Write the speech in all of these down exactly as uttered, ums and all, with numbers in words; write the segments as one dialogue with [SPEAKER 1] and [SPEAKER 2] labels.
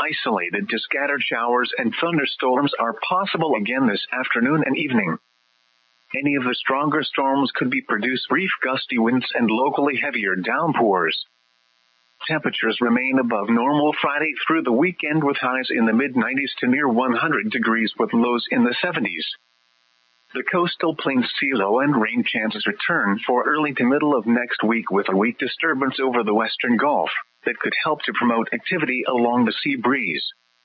[SPEAKER 1] Isolated to scattered showers and thunderstorms are possible again this afternoon and evening. Any of the stronger storms could be produce brief gusty winds and locally heavier downpours. Temperatures remain above normal Friday through the weekend with highs in the mid nineties to near one hundred degrees with lows in the seventies. The coastal plains see low and rain chances return for early to middle of next week with a weak disturbance over the western Gulf that could help to promote activity along the sea breeze.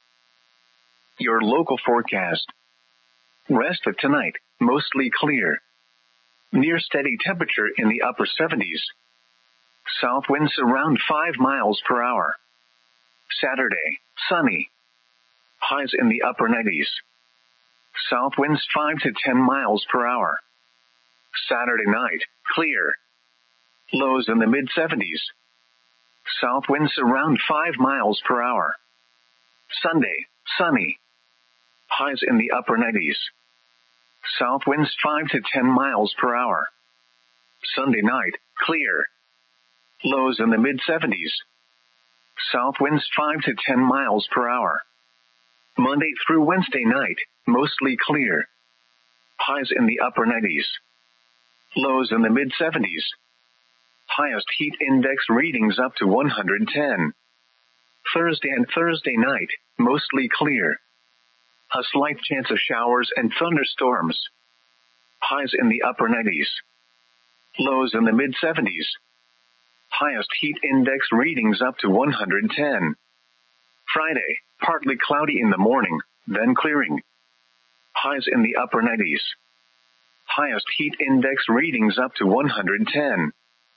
[SPEAKER 1] Your local forecast. Rest of tonight, mostly clear. Near steady temperature in the upper seventies. South winds around five miles per hour. Saturday, sunny. Highs in the upper nineties. South winds five to ten miles per hour. Saturday night, clear. Lows in the mid seventies. South winds around five miles per hour. Sunday, sunny. Highs in the upper nineties. South winds five to ten miles per hour. Sunday night, clear. Lows in the mid seventies. South winds five to ten miles per hour. Monday through Wednesday night, mostly clear. Highs in the upper nineties. Lows in the mid seventies. Highest heat index readings up to one hundred ten. Thursday and Thursday night, mostly clear. A slight chance of showers and thunderstorms. Highs in the upper nineties. Lows in the mid seventies. Highest heat index readings up to one hundred ten. Friday, partly cloudy in the morning, then clearing. Highs in the upper nineties. Highest heat index readings up to one hundred ten.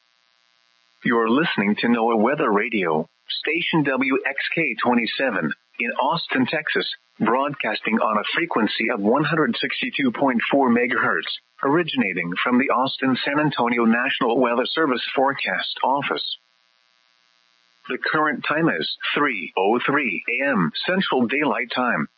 [SPEAKER 1] You're listening to NOAA Weather Radio, station W X K twenty-seven, in Austin, Texas, broadcasting on a frequency of one hundred sixty-two point four megahertz, originating from the Austin-San Antonio National Weather Service Forecast Office. The current time is three oh three a.m. Central Daylight Time.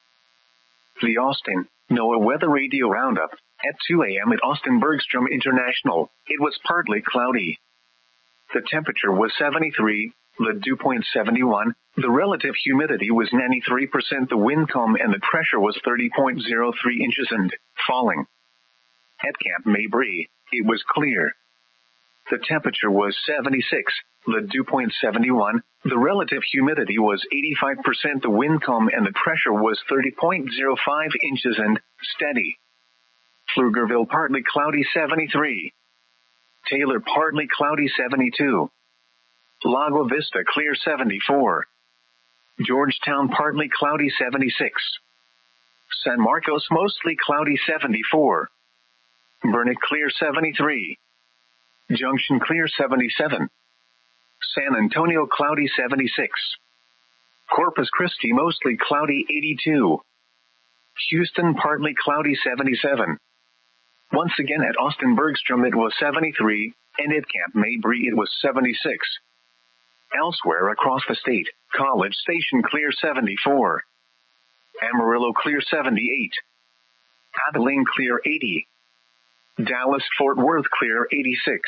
[SPEAKER 1] The Austin NOAA Weather Radio Roundup. At two a.m. at Austin Bergstrom International, it was partly cloudy. The temperature was seventy-three, the dew point seventy-one, the relative humidity was ninety-three percent, the wind calm and the pressure was thirty point zero three inches and falling. At Camp Mabry, it was clear. The temperature was seventy-six, the dew point seventy-one, the relative humidity was eighty-five percent, the wind calm and the pressure was thirty point zero five inches and steady. Pflugerville partly cloudy seventy-three. Taylor partly cloudy seventy-two. Lago Vista clear seventy-four. Georgetown partly cloudy seventy-six. San Marcos mostly cloudy seventy-four. Burnet clear seventy-three. Junction clear seventy-seven. San Antonio cloudy seventy-six. Corpus Christi mostly cloudy eighty-two. Houston partly cloudy seventy-seven. Once again at Austin Bergstrom it was seventy-three, and at Camp Mabry it was seventy-six. Elsewhere across the state, College Station clear seventy-four. Amarillo clear seventy-eight. Abilene clear eighty. Dallas-Fort Worth clear eighty-six.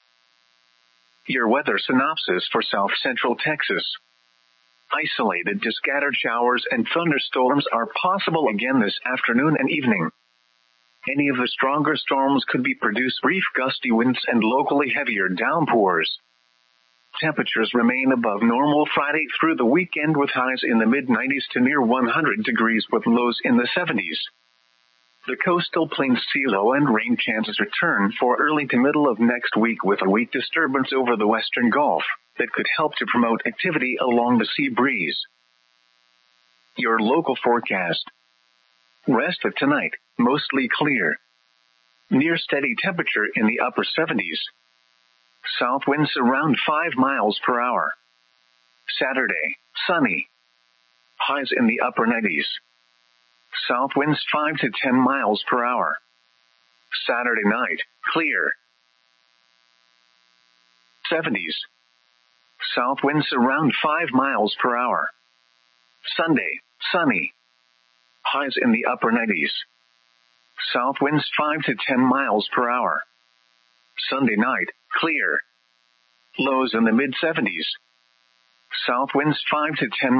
[SPEAKER 1] Your weather synopsis for South Central Texas. Isolated to scattered showers and thunderstorms are possible again this afternoon and evening. Any of the stronger storms could be produce brief gusty winds and locally heavier downpours. Temperatures remain above normal Friday through the weekend with highs in the mid nineties to near one hundred degrees with lows in the seventies. The coastal plains see low and rain chances return for early to middle of next week with a weak disturbance over the western Gulf that could help to promote activity along the sea breeze. Your local forecast. Rest of tonight, mostly clear. Near steady temperature in the upper seventies. South winds around five miles per hour. Saturday, sunny. Highs in the upper nineties. South winds five to ten miles per hour. Saturday night, clear. seventies. South winds around five miles per hour. Sunday, sunny. Highs in the upper nineties. South winds five to ten miles per hour. Sunday night, clear. Lows in the mid seventies. South winds five to ten